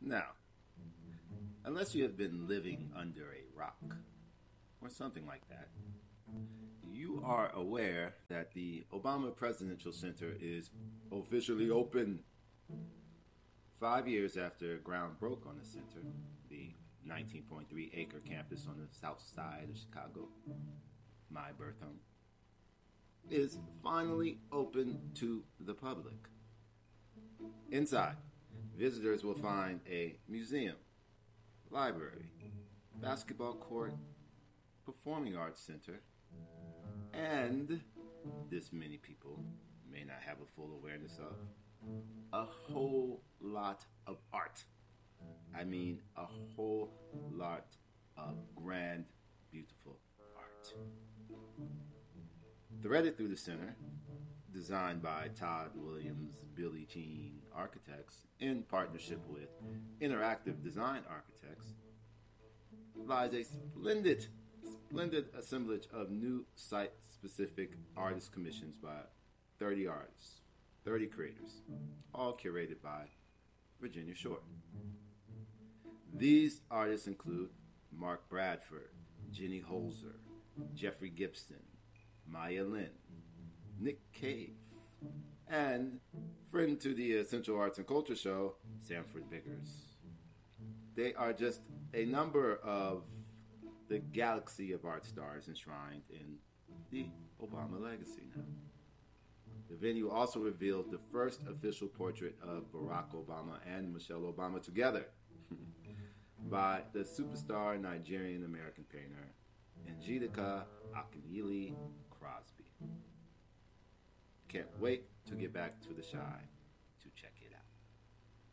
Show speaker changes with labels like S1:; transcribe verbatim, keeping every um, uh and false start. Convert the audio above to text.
S1: Now, unless you have been living under a rock or something like that, you are aware that the Obama Presidential Center is officially open. Five years after ground broke on the center, the nineteen point three acre campus on the south side of Chicago, my birth home, is finally open to the public. Inside, visitors will find a museum, library, basketball court, performing arts center, and this many people may not have a full awareness of, a whole lot of art. I mean, a whole lot of grand, beautiful art. Threaded through the center, designed by Todd Williams, Billie Jean Architects, in partnership with Interactive Design Architects, lies a splendid, splendid assemblage of new site-specific artist commissions by thirty artists, thirty creators, all curated by Virginia Shore. These artists include Mark Bradford, Jenny Holzer, Jeffrey Gibson, Maya Lin, Nick Cave, and friend to the Essential Arts and Culture Show, Sanford Biggers. They are just a number of the galaxy of art stars enshrined in the Obama legacy now. The venue also revealed the first official portrait of Barack Obama and Michelle Obama together by the superstar Nigerian-American painter Njideka Akinyele Crosby. Can't wait to get back to the Shy.